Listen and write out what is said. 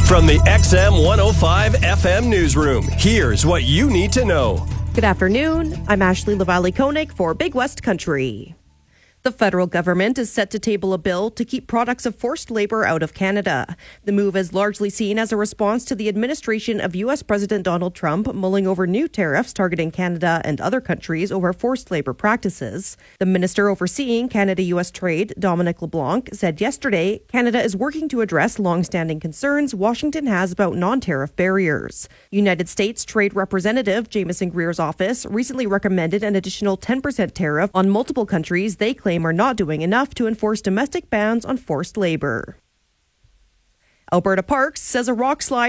From the XM 105 FM newsroom, here's what you need to know. Good afternoon. I'm Ashley Lavallee-Koenig for Big West Country. The federal government is set to table a bill to keep products of forced labor out of Canada. The move is largely seen as a response to the administration of U.S. President Donald Trump mulling over new tariffs targeting Canada and other countries over forced labor practices. The minister overseeing Canada-U.S. trade, Dominic LeBlanc, said yesterday Canada is working to address long-standing concerns Washington has about non-tariff barriers. United States Trade Representative Jameson Greer's office recently recommended an additional 10% tariff on multiple countries they claim are not doing enough to enforce domestic bans on forced labor. Alberta Parks says a rock slide